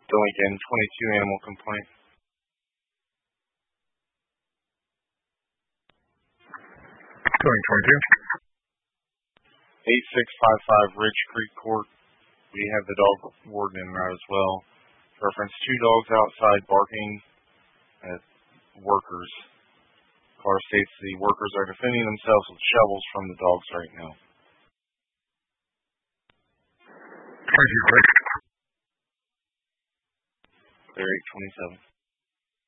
Lincoln, 22 animal complaint. Going 8655 Ridge Creek Court. We have the dog warden in there as well. Reference 2 dogs outside barking at workers. Car states the workers are defending themselves with shovels from the dogs right now. 22. Clear 827.